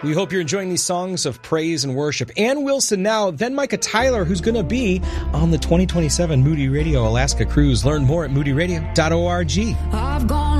We hope you're enjoying these songs of praise and worship. Ann Wilson now, then Micah Tyler, who's going to be on the 2027 Moody Radio Alaska cruise. Learn more at moodyradio.org. I've gone